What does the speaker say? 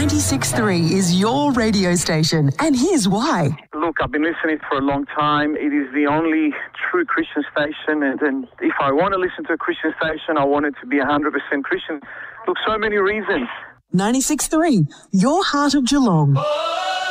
96.3 is your radio station, and here's why. Look, I've been listening for a long time. It is the only true Christian station, and if I want to listen to a Christian station, I want it to be 100% Christian. Look, so many reasons. 96.3, your heart of Geelong.